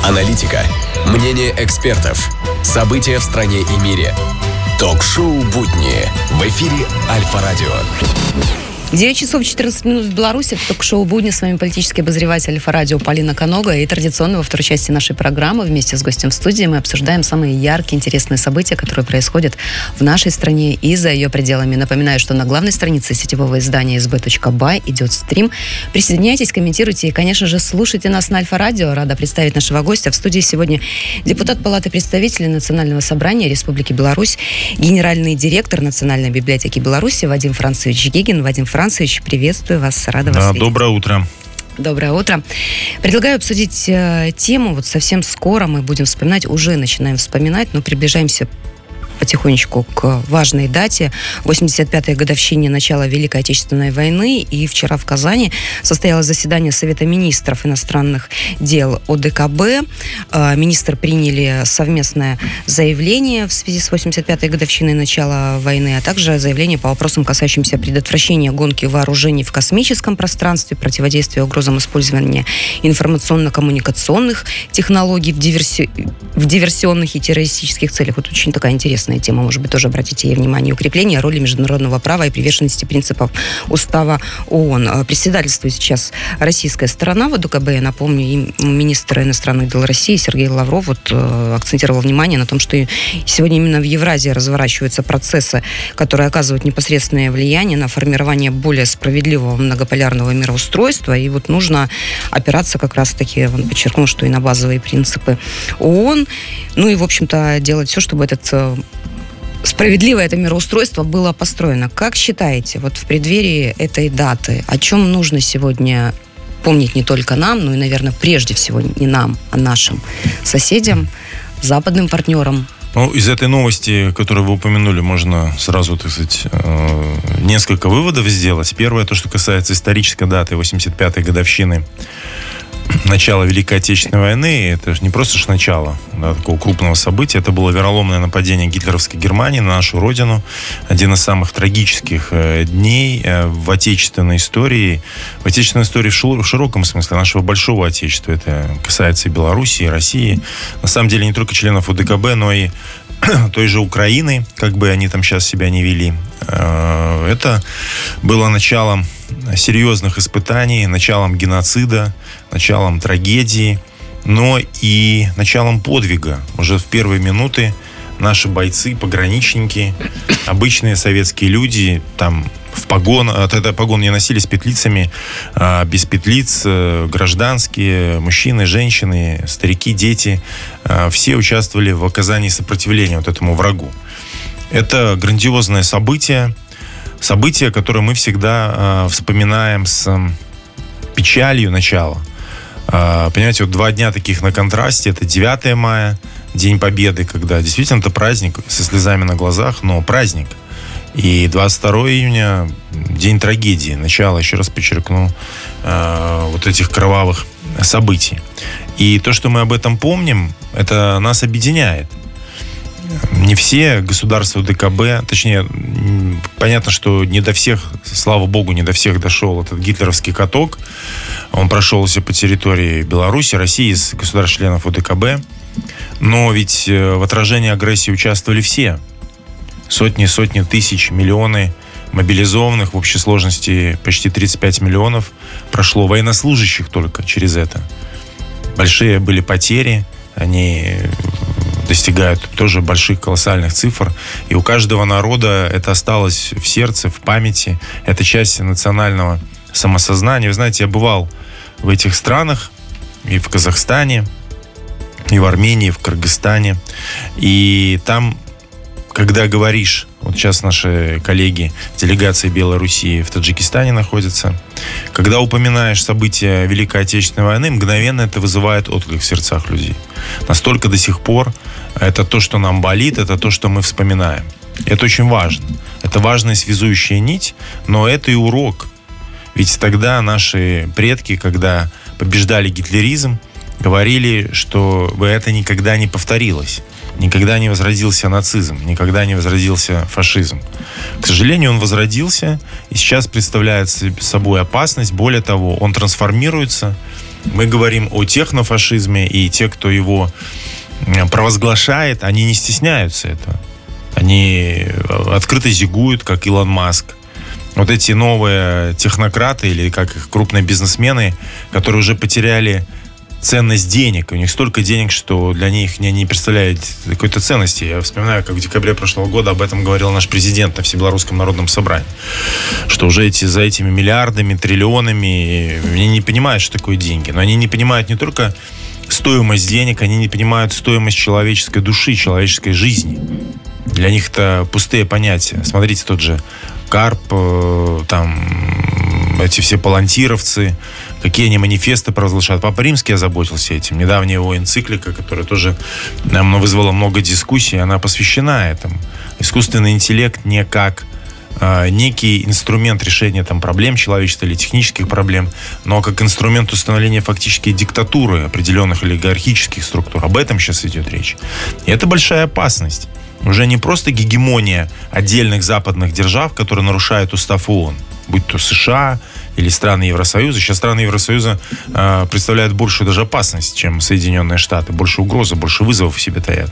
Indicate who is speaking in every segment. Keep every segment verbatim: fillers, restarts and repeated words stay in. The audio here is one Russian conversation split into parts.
Speaker 1: Аналитика, мнение экспертов, события в стране и мире. Ток-шоу «Будни» в эфире Альфа-радио.
Speaker 2: девять часов четырнадцать минут в Беларуси. Это ток-шоу «Будни». С вами политический обозреватель Альфа-радио Полина Конога. И традиционно во второй части нашей программы вместе с гостем в студии мы обсуждаем самые яркие, интересные события, которые происходят в нашей стране и за ее пределами. Напоминаю, что на главной странице сетевого издания эс бэ точка бай идет стрим. Присоединяйтесь, комментируйте и, конечно же, слушайте нас на Альфа-радио. Рада представить нашего гостя. В студии сегодня депутат Палаты представителей Национального собрания Республики Беларусь, генеральный директор Национальной библиотеки Беларуси Вадим Францевич Гигин. Вадим Францевич, приветствую вас, рада вас
Speaker 3: да,
Speaker 2: видеть.
Speaker 3: Доброе утро.
Speaker 2: Доброе утро. Предлагаю обсудить э, тему. Вот совсем скоро мы будем вспоминать, уже начинаем вспоминать, но приближаемся потихонечку к важной дате, восемьдесят пятой годовщине начала Великой Отечественной войны. И вчера в Казани состоялось заседание Совета министров иностранных дел о дэ ка бэ. Министры приняли совместное заявление в связи с восемьдесят пятой годовщиной начала войны, а также заявление по вопросам, кассающимся предотвращения гонки вооружений в космическом пространстве, противодействия угрозам использования информационно-коммуникационных технологий в, диверси... в диверсионных и террористических целях. Вот очень такая интересная тема, может быть, тоже обратите ей внимание. Укрепление роли международного права и приверженности принципов Устава ООН. Председательствует сейчас российская сторона в о дэ ка бэ. Я напомню, и министр иностранных дел России Сергей Лавров вот, акцентировал внимание на том, что сегодня именно в Евразии разворачиваются процессы, которые оказывают непосредственное влияние на формирование более справедливого многополярного мироустройства. И вот нужно опираться как раз-таки, он подчеркнул, что и на базовые принципы ООН. Ну и, в общем-то, делать все, чтобы этот справедливое это мироустройство было построено. Как считаете, вот в преддверии этой даты, о чем нужно сегодня помнить не только нам, но и, наверное, прежде всего не нам, а нашим соседям, западным партнерам?
Speaker 3: Ну, из этой новости, которую вы упомянули, можно сразу, так сказать, несколько выводов сделать. Первое, то, что касается исторической даты восемьдесят пятой годовщины начала Великой Отечественной войны, это же не просто ж начало, да, такого крупного события, это было вероломное нападение гитлеровской Германии на нашу родину, один из самых трагических э, дней э, в отечественной истории, в отечественной истории в, шир- в широком смысле нашего большого отечества, это касается и Белоруссии, и России, на самом деле не только членов о дэ ка бэ, но и той же Украины, как бы они там сейчас себя не вели. Это было началом серьезных испытаний, началом геноцида, началом трагедии, но и началом подвига. Уже в первые минуты наши бойцы, пограничники, обычные советские люди, там в погон, тогда погон не носили с петлицами, а без петлиц, гражданские, мужчины, женщины, старики, дети, все участвовали в оказании сопротивления вот этому врагу. Это грандиозное событие, событие, которое мы всегда вспоминаем с печалью начала. Понимаете, вот два дня таких на контрасте, это девятое мая, День Победы, когда действительно это праздник со слезами на глазах, но праздник. И двадцать второго июня день трагедии, начало, еще раз подчеркну, э, вот этих кровавых событий. И то, что мы об этом помним, это нас объединяет. Не все государства о дэ ка бэ, точнее, понятно, что не до всех, слава богу, не до всех дошел этот гитлеровский каток. Он прошелся по территории Беларуси, России, из государств-членов о дэ ка бэ. Но ведь в отражении агрессии участвовали все. Сотни, сотни тысяч, миллионы мобилизованных, в общей сложности почти тридцать пять миллионов прошло военнослужащих только через это. Большие были потери, они достигают тоже больших колоссальных цифр. И у каждого народа это осталось в сердце, в памяти. Это часть национального самосознания. Вы знаете, я бывал в этих странах, и в Казахстане, и в Армении, и в Кыргызстане. И там, когда говоришь, вот сейчас наши коллеги, делегации Белоруссии в Таджикистане находятся, когда упоминаешь события Великой Отечественной войны, мгновенно это вызывает отклик в сердцах людей. Настолько до сих пор это то, что нам болит, это то, что мы вспоминаем. Это очень важно. Это важная связующая нить, но это и урок. Ведь тогда наши предки, когда побеждали гитлеризм, говорили, что это никогда не повторилось. Никогда не возродился нацизм, никогда не возродился фашизм. К сожалению, он возродился и сейчас представляет собой опасность. Более того, он трансформируется Мы говорим о технофашизме, и те, кто его провозглашает, они не стесняются этого. Они открыто зигуют, как Илон Маск. Вот эти новые технократы, или как их крупные бизнесмены, которые уже потеряли ценность денег. У них столько денег, что для них не, не представляет какой-то ценности. Я вспоминаю, как в декабре прошлого года об этом говорил наш президент на Всебелорусском народном собрании. Что уже эти, за этими миллиардами, триллионами они не понимают, что такое деньги. Но они не понимают не только стоимость денег, они не понимают стоимость человеческой души, человеческой жизни. Для них это пустые понятия. Смотрите, тот же Карп, там эти все палантировцы, какие они манифесты провозглашают. Папа Римский озаботился этим. Недавняя его энциклика, которая тоже нам вызвала много дискуссий, она посвящена этому. Искусственный интеллект не как э, некий инструмент решения там, проблем человечества или технических проблем, но как инструмент установления фактически диктатуры определенных олигархических структур. Об этом сейчас идет речь. И это большая опасность. Уже не просто гегемония отдельных западных держав, которые нарушают устав ООН, будь то США или страны Евросоюза. Сейчас страны Евросоюза э, представляют большую даже опасность, чем Соединенные Штаты. Больше угрозы, больше вызовов в себе таят.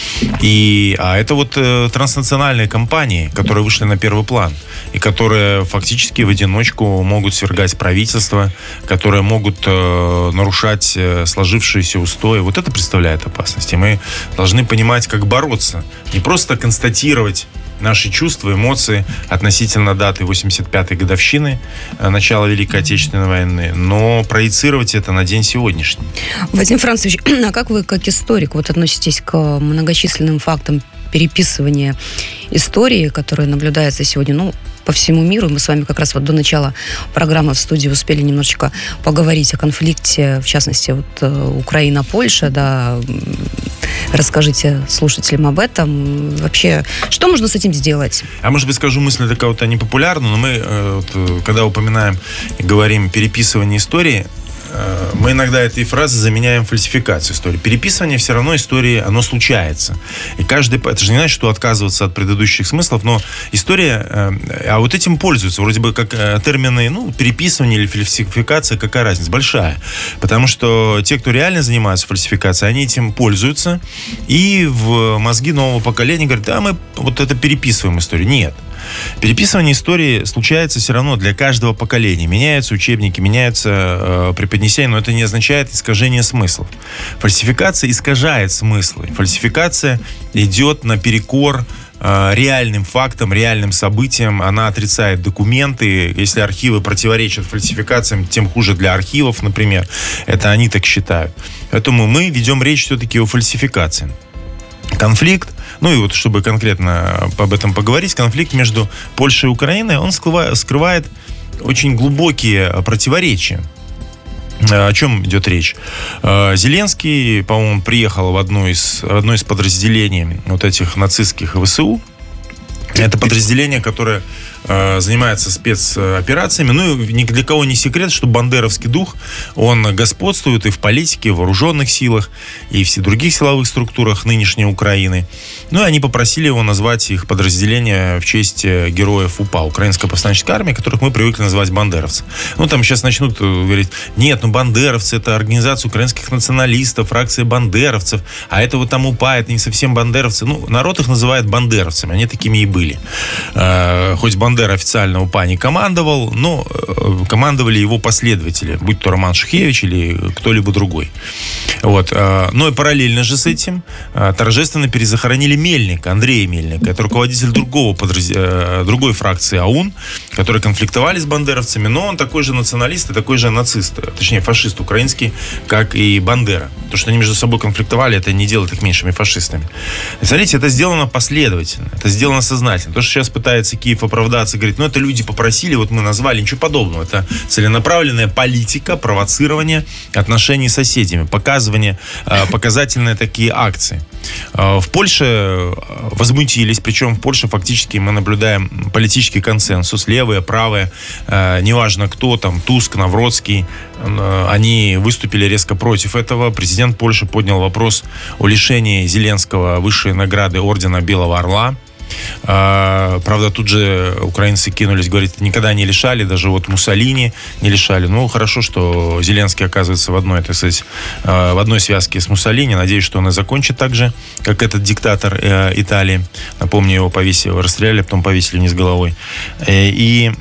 Speaker 3: И, а это вот э, транснациональные компании, которые вышли на первый план. И которые фактически в одиночку могут свергать правительство, которые могут э, нарушать э, сложившиеся устои. Вот это представляет опасность. И мы должны понимать, как бороться. Не просто констатировать наши чувства, эмоции относительно даты восемьдесят пятой годовщины начала Великой Отечественной войны, но проецировать это на день сегодняшний.
Speaker 2: Вадим Францович, а как вы, как историк, вот относитесь к многочисленным фактам переписывания истории, которые наблюдаются сегодня, ну, по всему миру? Мы с вами как раз вот до начала программы в студии успели немножечко поговорить о конфликте, в частности, вот Украина-Польша, да. Расскажите слушателям об этом. Вообще, что можно с этим сделать?
Speaker 3: А может быть, скажу мысль такая вот непопулярная, но мы, вот, когда упоминаем и говорим переписывание истории, мы иногда этой фразой заменяем фальсификацию истории. Переписывание все равно истории, оно случается. И каждый... Это же не значит, что отказываться от предыдущих смыслов, но история... А вот этим пользуются. Вроде бы как термины, ну, переписывание или фальсификация, какая разница? Большая. Потому что те, кто реально занимаются фальсификацией, они этим пользуются. И в мозги нового поколения говорят, да, мы вот это переписываем историю. Нет. Переписывание истории случается все равно для каждого поколения. Меняются учебники, меняются э, преподнесения, но это не означает искажение смыслов. Фальсификация искажает смыслы. Фальсификация идет наперекор э, реальным фактам, реальным событиям. Она отрицает документы. Если архивы противоречат фальсификациям, тем хуже для архивов, например. Это они так считают. Поэтому мы ведем речь все-таки о фальсификации. Конфликт, ну и вот чтобы конкретно об этом поговорить, конфликт между Польшей и Украиной, он скрывает очень глубокие противоречия. О чем идет речь? Зеленский, по-моему, приехал в одно из, в одно из подразделений вот этих нацистских ВСУ. Это подразделение, которое э, занимается спецоперациями. Ну, и ни для кого не секрет, что бандеровский дух, он господствует и в политике, и в вооруженных силах, и в других силовых структурах нынешней Украины. Ну, и они попросили его назвать их подразделение в честь героев УПА, Украинской повстанческой армии, которых мы привыкли называть бандеровцы. Ну, там сейчас начнут говорить, нет, ну, бандеровцы — это организация украинских националистов, фракция бандеровцев, а это вот там УПА, это не совсем бандеровцы. Ну, народ их называет бандеровцами, они такими и были. Хоть Бандера официально УПА не командовал, но командовали его последователи, будь то Роман Шухевич или кто-либо другой. Вот. Но и параллельно же с этим торжественно перезахоронили Мельника, Андрея Мельника. Это руководитель другого подраз... другой фракции АУН, которые конфликтовали с бандеровцами, но он такой же националист и такой же нацист, точнее фашист украинский, как и Бандера. То, что они между собой конфликтовали, это не делает их меньшими фашистами. И смотрите, это сделано последовательно, это сделано сознательно. То, что сейчас пытается Киев оправдаться, говорит, ну это люди попросили, вот мы назвали, ничего подобного. Это целенаправленная политика провоцирования отношений с соседями, показывание, показательные такие акции. В Польше возмутились, причем в Польше фактически мы наблюдаем политический консенсус, левые, правые, неважно кто там, Туск, Навроцкий, они выступили резко против этого. Президент Польши поднял вопрос о лишении Зеленского высшей награды ордена Белого Орла. Правда, тут же украинцы кинулись, говорит, никогда не лишали, даже вот Муссолини не лишали. Ну, хорошо, что Зеленский оказывается в одной, так сказать, в одной связке с Муссолини. Надеюсь, что он и закончит так же, как этот диктатор Италии. Напомню, его повесили, расстреляли, потом повесили вниз головой. И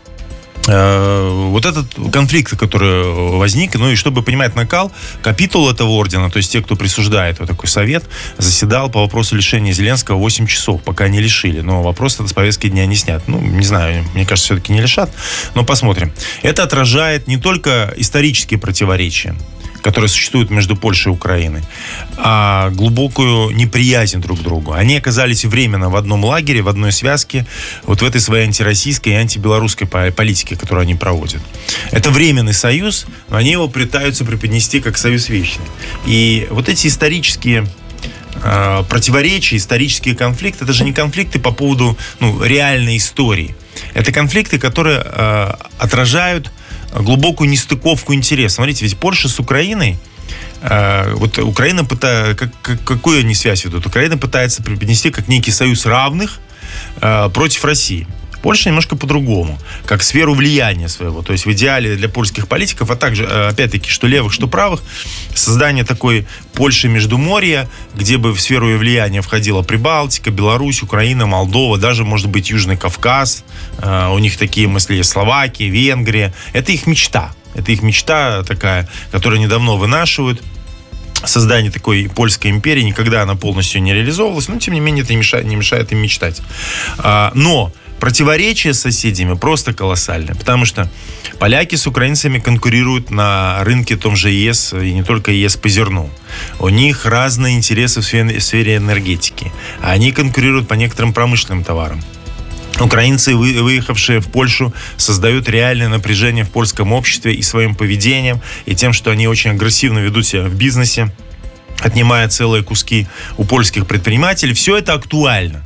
Speaker 3: вот этот конфликт, который возник, ну и чтобы понимать накал, капитул этого ордена, то есть те, кто присуждает, вот такой совет, заседал по вопросу лишения Зеленского восемь часов, пока не лишили. Но вопрос этот с повестки дня не снят. Ну, не знаю, мне кажется, все-таки не лишат, но посмотрим. Это отражает не только исторические противоречия, которые существуют между Польшей и Украиной, а глубокую неприязнь друг к другу. Они оказались временно в одном лагере, в одной связке, вот в этой своей антироссийской и антибелорусской политике, которую они проводят. Это временный союз, но они его пытаются преподнести как союз вечный. И вот эти исторические э, противоречия, исторические конфликты, это же не конфликты по поводу ну, реальной истории. Это конфликты, которые э, отражают глубокую нестыковку интересов. Смотрите, ведь Польша с Украиной, э, вот Украина пытается, как, как, какую они связь ведут? Украина пытается преподнести как некий союз равных э, против России. Польша немножко по-другому, как сферу влияния своего. То есть в идеале для польских политиков, а также, опять-таки, что левых, что правых, создание такой Польши Междуморья, где бы в сферу ее влияния входила Прибалтика, Беларусь, Украина, Молдова, даже, может быть, Южный Кавказ. У них такие мысли есть, Словакия, Венгрия. Это их мечта. Это их мечта такая, которую они давно вынашивают. Создание такой польской империи, никогда она полностью не реализовывалась, но, тем не менее, это не мешает, не мешает им мечтать. Но противоречия с соседями просто колоссальные, потому что поляки с украинцами конкурируют на рынке том же ЕС, и не только ЕС по зерну. У них разные интересы в сфере, в сфере энергетики. Они конкурируют по некоторым промышленным товарам. Украинцы, выехавшие в Польшу, создают реальное напряжение в польском обществе и своим поведением, и тем, что они очень агрессивно ведут себя в бизнесе, отнимая целые куски у польских предпринимателей. Все это актуально.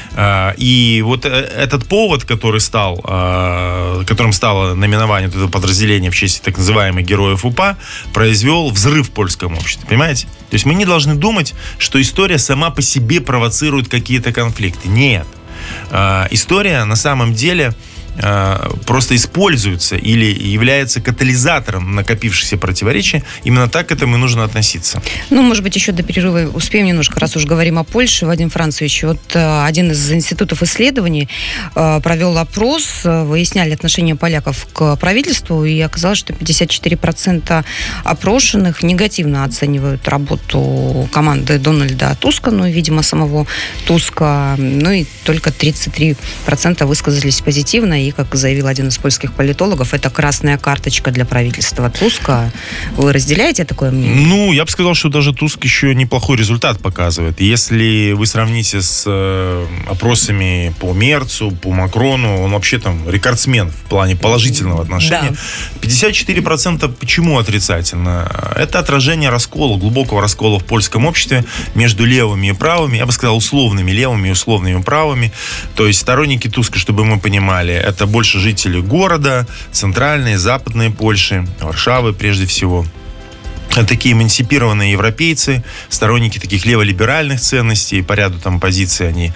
Speaker 3: И вот этот повод, который стал, которым стало номинование этого подразделения в честь так называемых героев УПА, произвел взрыв в польском обществе. Понимаете? То есть мы не должны думать, что история сама по себе провоцирует какие-то конфликты. Нет. История на самом деле просто используется или является катализатором накопившихся противоречий. Именно так к этому и нужно относиться.
Speaker 2: Ну, может быть, еще до перерыва успеем немножко, раз уж говорим о Польше. Вадим Францевич, вот один из институтов исследований провел опрос, выясняли отношение поляков к правительству, и оказалось, что пятьдесят четыре процента опрошенных негативно оценивают работу команды Дональда Туска, ну, видимо, самого Туска, ну, и только тридцать три процента высказались позитивно. И, как заявил один из польских политологов, это красная карточка для правительства Туска. Вы разделяете такое мнение?
Speaker 3: Ну, я бы сказал, что даже Туск еще неплохой результат показывает. Если вы сравните с э, опросами по Мерцу, по Макрону, он вообще там рекордсмен в плане положительного отношения. Да. пятьдесят четыре процента почему отрицательно? Это отражение раскола, глубокого раскола в польском обществе между левыми и правыми. Я бы сказал, условными левыми и условными правыми. То есть сторонники Туска, чтобы мы понимали, это больше жители города, центральной, западной Польши, Варшавы прежде всего. Такие эмансипированные европейцы, сторонники таких леволиберальных ценностей, по ряду там позиций они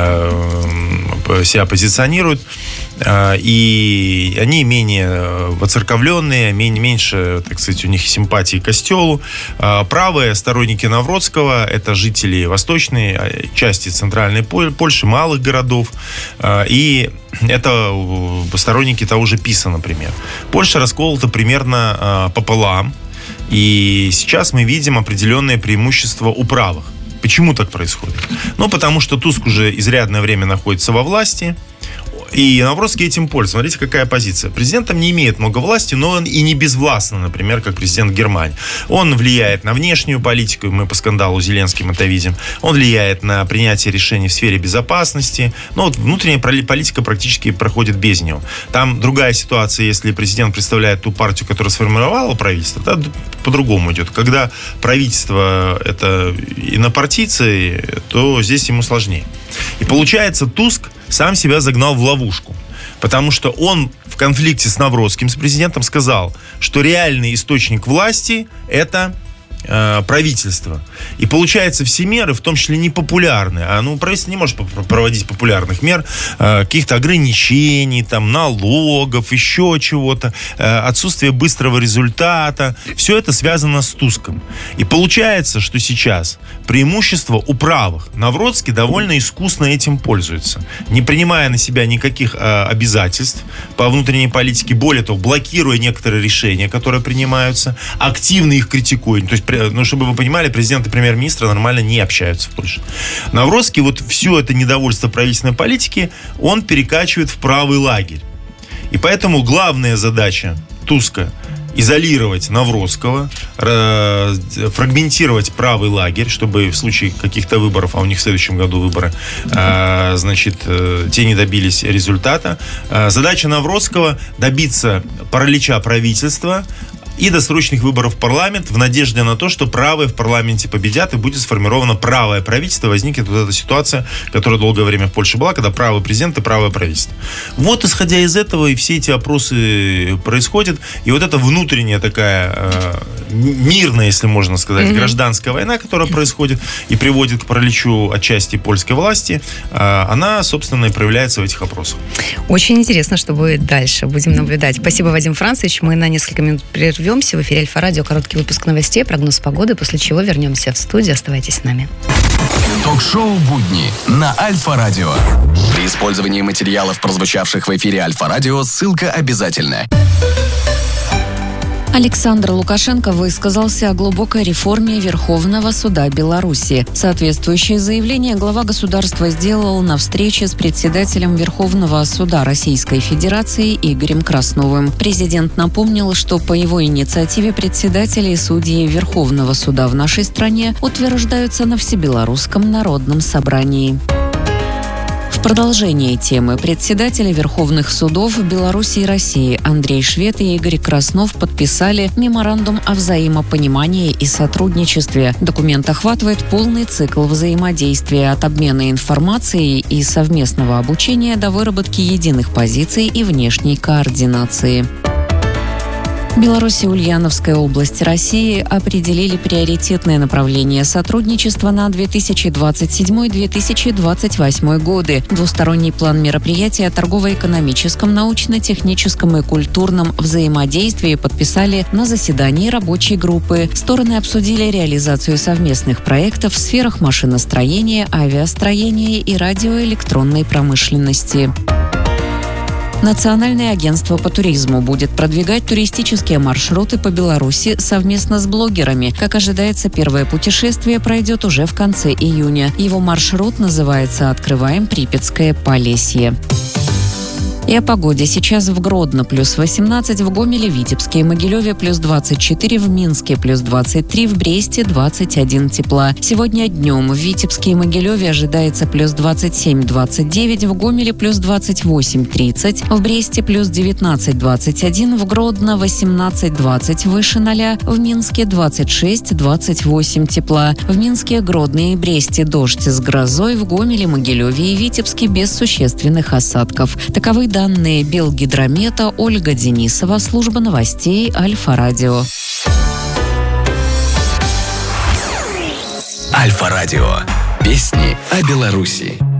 Speaker 3: э, себя позиционируют. Э, и они менее воцерковленные, менее, меньше, так сказать, у них симпатии к костелу. Э, правые сторонники Навродского, это жители восточной части центральной Польши, малых городов. Э, и это сторонники того же ПИСа, например. Польша расколота примерно э, пополам. И сейчас мы видим определенное преимущество у правых. Почему так происходит? Ну, потому что Туск уже изрядное время находится во власти, и Навродский этим пользуется. Смотрите, какая позиция. Президент там не имеет много власти, но он и не безвластный, например, как президент Германии. Он влияет на внешнюю политику, мы по скандалу Зеленским это видим. Он влияет на принятие решений в сфере безопасности. Но вот внутренняя политика практически проходит без него. Там другая ситуация, если президент представляет ту партию, которая сформировала правительство, то по-другому идет. Когда правительство это инопартийцы, то здесь ему сложнее. И получается, Туск сам себя загнал в ловушку. Потому что он в конфликте с Навродским, с президентом, сказал, что реальный источник власти – это э, правительство. И получается, все меры, в том числе непопулярные, а ну, правительство не может проводить популярных мер, э, каких-то ограничений, там, налогов, еще чего-то, э, отсутствие быстрого результата. Все это связано с Туском. И получается, что сейчас преимущество у правых. Навродский довольно искусно этим пользуется, не принимая на себя никаких э, обязательств по внутренней политике, более того, блокируя некоторые решения, которые принимаются, активно их критикуя. То есть, ну, чтобы вы понимали, президент и премьер-министр нормально не общаются в Польше. Навродский вот все это недовольство правительственной политики он перекачивает в правый лагерь. И поэтому главная задача Туска — изолировать Навродского, фрагментировать правый лагерь, чтобы в случае каких-то выборов, а у них в следующем году выборы, значит, те не добились результата. Задача Навродского — добиться паралича правительства и досрочных выборов в парламент в надежде на то, что правые в парламенте победят и будет сформировано правое правительство, возникнет вот эта ситуация, которая долгое время в Польше была, когда правый президент и правое правительство. Вот исходя из этого и все эти опросы происходят, и вот эта внутренняя такая э, мирная, если можно сказать, mm-hmm. гражданская война, которая происходит и приводит к параличу отчасти польской власти, э, она, собственно, и проявляется в этих опросах.
Speaker 2: Очень интересно, что будет дальше. Будем наблюдать. Спасибо, Вадим Францевич. Мы на несколько минут прервемся. В эфире Альфа-радио короткий выпуск новостей, прогноз погоды, после чего вернемся в студию. Оставайтесь с нами.
Speaker 1: Ток-шоу «Будни» на Альфа-радио. При использовании материалов, прозвучавших в эфире Альфа-радио, ссылка обязательна.
Speaker 4: Александр Лукашенко высказался о глубокой реформе Верховного суда Беларуси. Соответствующее заявление глава государства сделал на встрече с председателем Верховного суда Российской Федерации Игорем Красновым. Президент напомнил, что по его инициативе председатели и судьи Верховного суда в нашей стране утверждаются на Всебелорусском народном собрании. В продолжении темы председатели Верховных судов Беларуси и России Андрей Швед и Игорь Краснов подписали меморандум о взаимопонимании и сотрудничестве. Документ охватывает полный цикл взаимодействия от обмена информацией и совместного обучения до выработки единых позиций и внешней координации. Беларусь и Ульяновская область России определили приоритетное направление сотрудничества на две тысячи двадцать седьмой - две тысячи двадцать восьмой годы. Двусторонний план мероприятий о торгово-экономическом, научно-техническом и культурном взаимодействии подписали на заседании рабочей группы. Стороны обсудили реализацию совместных проектов в сферах машиностроения, авиастроения и радиоэлектронной промышленности. Национальное агентство по туризму будет продвигать туристические маршруты по Беларуси совместно с блогерами. Как ожидается, первое путешествие пройдет уже в конце июня. Его маршрут называется «Открываем Припятское Полесье». И о погоде. Сейчас в Гродно плюс восемнадцать, в Гомеле, Витебске и Могилеве плюс двадцать четыре, в Минске плюс двадцать три, в Бресте двадцать один тепла. Сегодня днем в Витебске и Могилеве ожидается плюс двадцать семь - двадцать девять, в Гомеле плюс двадцать восемь - тридцать, в Бресте плюс девятнадцать - двадцать один, в Гродно восемнадцать - двадцать выше ноля, в Минске двадцать шесть - двадцать восемь тепла. В Минске, Гродно и Бресте дождь с грозой, в Гомеле, Могилеве и Витебске без существенных осадков. Таковы данные Белгидромета. Ольга Денисова, служба новостей Альфа-радио.
Speaker 1: Альфа-радио. Песни о Беларуси.